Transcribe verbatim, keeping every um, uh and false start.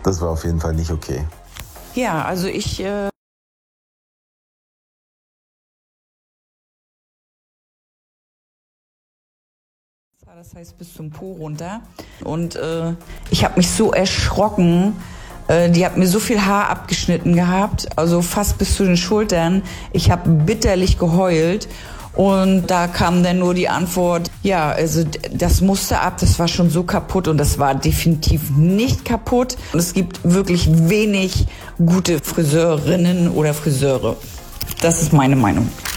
Das war auf jeden Fall nicht okay. Ja, also ich... Äh Das heißt bis zum Po runter. Und äh, ich habe mich so erschrocken. Äh, die hat mir so viel Haar abgeschnitten gehabt, also fast bis zu den Schultern. Ich habe bitterlich geheult. Und da kam dann nur die Antwort, ja, also das musste ab, das war schon so kaputt und das war definitiv nicht kaputt. Und es gibt wirklich wenig gute Friseurinnen oder Friseure. Das ist meine Meinung.